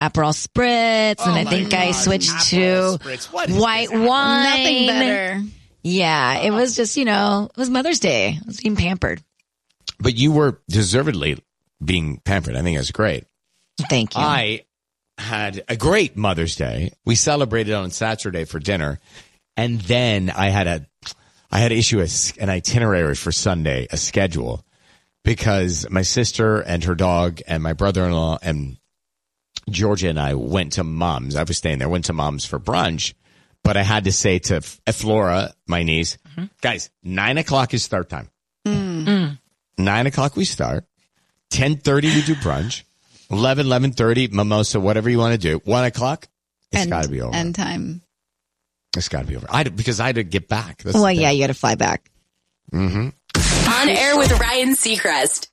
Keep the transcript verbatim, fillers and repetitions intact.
Aperol Spritz, Oh and I my think God. I switched Aperol to Spritz. What is white this? wine. Nothing better. Yeah, it was just, you know, it was Mother's Day. I was being pampered. But you were deservedly being pampered. I think that's great. Thank you. I had a great Mother's Day. We celebrated on Saturday for dinner, and then I had a, I had to issue a, an itinerary for Sunday, a schedule, because my sister and her dog and my brother-in-law and Georgia and I went to Mom's. I was staying there. Went to Mom's for brunch, but I had to say to F- Flora, my niece, mm-hmm. guys, nine o'clock is start time. Mm. Mm. Nine o'clock we start. Ten thirty we do brunch. Eleven, eleven thirty mimosa, whatever you want to do. One o'clock, it's got to be over. End time. It's got to be over. I had, because I had to get back. That's well, yeah, you got to fly back. Mm-hmm. On air with Ryan Seacrest.